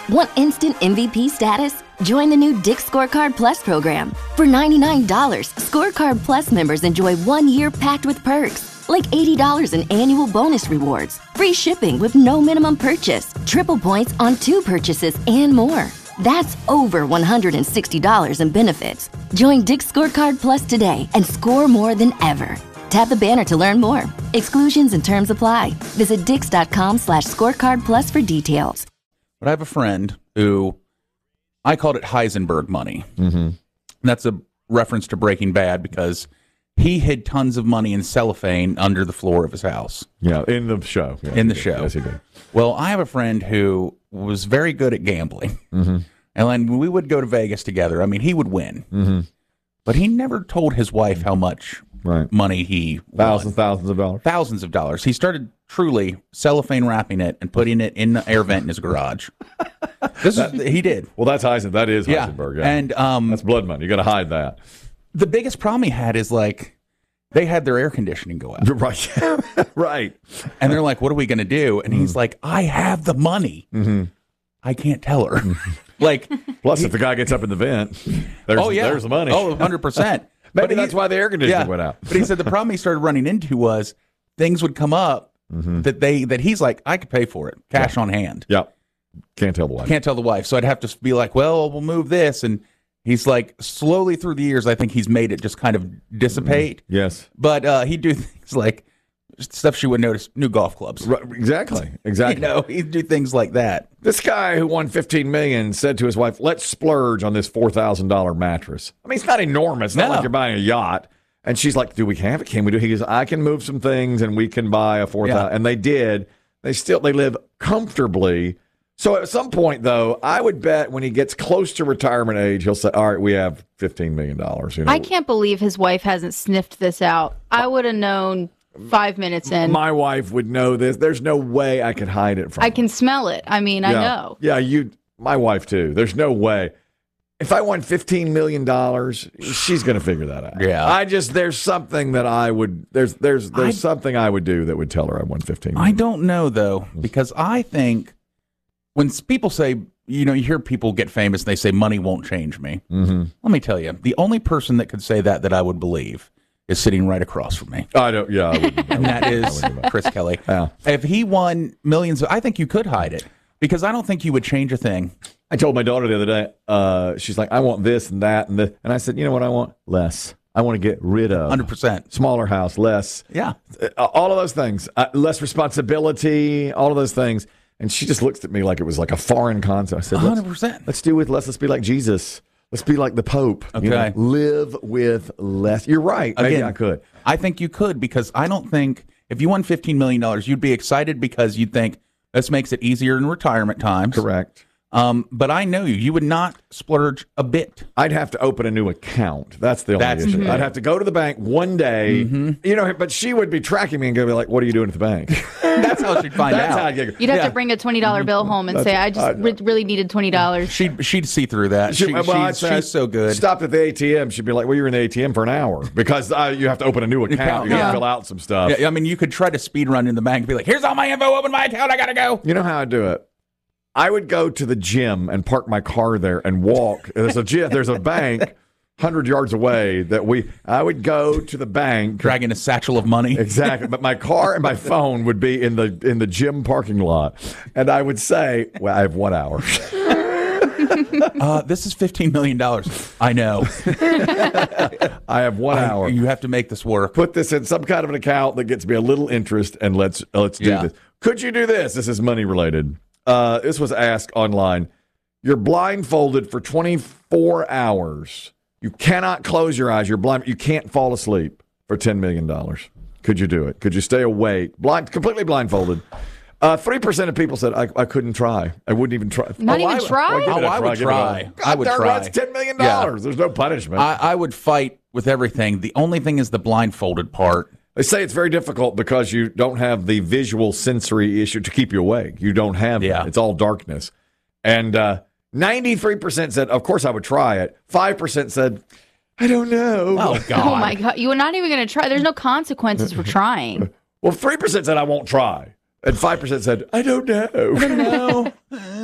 Want instant MVP status? Join the new Dick's Scorecard Plus program. For $99, Scorecard Plus members enjoy 1 year packed with perks, like $80 in annual bonus rewards, free shipping with no minimum purchase, triple points on 2 purchases, and more. That's over $160 in benefits. Join Dick's Scorecard Plus today and score more than ever. Tap the banner to learn more. Exclusions and terms apply. Visit dix.com/scorecardplus for details. But I have a friend who, I called it Heisenberg money. Mm-hmm. That's a reference to Breaking Bad because he hid tons of money in cellophane under the floor of his house. Yeah, in the show. Yeah, in the show. Yes, he did. Well, I have a friend who was very good at gambling. Mm-hmm. And when we would go to Vegas together, I mean, he would win. Mm-hmm. But he never told his wife how much money he won. Thousands of dollars. Thousands of dollars. He started truly cellophane wrapping it and putting it in the air vent in his garage. He did. Well, that's Heisenberg. That is Heisenberg. Yeah. And that's blood money. You got to hide that. The biggest problem he had is like they had their air conditioning go out. Right. Right. And they're like, what are we going to do? And he's like, I have the money. Mm-hmm. I can't tell her. Like, plus, if the guy gets up in the vent, there's the money. Oh, 100%. Maybe that's why the air conditioning went out. But he said the problem he started running into was things would come up that he's like, I could pay for it, cash on hand. Yeah. Can't tell the wife. Can't tell the wife. So I'd have to be like, well, we'll move this. And he's like, slowly through the years, I think he's made it just kind of dissipate. Yes. But he'd do things like stuff she would notice, new golf clubs. Right, exactly. You know, he'd do things like that. This guy who won $15 million said to his wife, let's splurge on this $4,000 mattress. I mean, it's not enormous. It's not like you're buying a yacht. And she's like, do we have it? Can we do it? He goes, I can move some things and we can buy a $4,000. Yeah. And they did. They live comfortably. So at some point, though, I would bet when he gets close to retirement age, he'll say, all right, we have $15 million. You know? I can't believe his wife hasn't sniffed this out. I would have known 5 minutes in. My wife would know this. There's no way I could hide it from her. I can smell it. I mean, I know. Yeah, my wife, too. There's no way. If I won $15 million, she's going to figure that out. Yeah. There's something that I would, there's something I would do that would tell her I won $15 million. I don't know, though, because I think when people say, you hear people get famous and they say money won't change me. Mm-hmm. Let me tell you, the only person that could say that I would believe is sitting right across from me. I don't, yeah. And that is Chris Kelly. Yeah. If he won millions, I think you could hide it because I don't think you would change a thing. I told my daughter the other day, she's like, I want this and that and this. And I said, you know what I want? Less. I want to get rid of 100%. Smaller house, less. Yeah. All of those things. Less responsibility, all of those things. And she just looks at me like it was like a foreign concept. I said, 100%. Let's do with less. Let's be like Jesus. Let's be like the Pope. Okay. Live with less. You're right. Maybe I could. I think you could because I don't think if you won $15 million, you'd be excited because you'd think this makes it easier in retirement times. Correct. But I know you would not splurge a bit. I'd have to open a new account. That's the only issue. Mm-hmm. I'd have to go to the bank one day, but she would be tracking me and go be like, what are you doing at the bank? That's how she'd find out. How I'd You'd have to bring a $20 bill home and say, I just really needed $20. She'd see through that. She's so good. Stopped at the ATM. She'd be like, well, you're in the ATM for an hour because you have to open a new account. You got to fill out some stuff. Yeah, I mean, you could try to speed run in the bank and be like, here's all my info, open my account, I got to go. You know how I do it? I would go to the gym and park my car there and walk. There's a bank 100 yards away I would go to the bank. Dragging a satchel of money. Exactly. But my car and my phone would be in the gym parking lot. And I would say, well, I have 1 hour. This is $15 million. I know. I have 1 hour. You have to make this work. Put this in some kind of an account that gets me a little interest and let's do this. Could you do this? This is money related. This was asked online. You're blindfolded for 24 hours. You cannot close your eyes. You're blind. You can't fall asleep for $10 million. Could you do it? Could you stay awake? Completely blindfolded. 3% of people said, I couldn't try. I wouldn't even try. Not even try? I would try. I would try. That's $10 million. Yeah. There's no punishment. I would fight with everything. The only thing is the blindfolded part. They say it's very difficult because you don't have the visual sensory issue to keep you awake. You don't have that. It's all darkness. And 93% said, of course I would try it. 5% said, I don't know. Oh, God. Oh, my God. You were not even going to try. There's no consequences for trying. Well, 3% said, I won't try. And 5% said, I don't know. I don't know.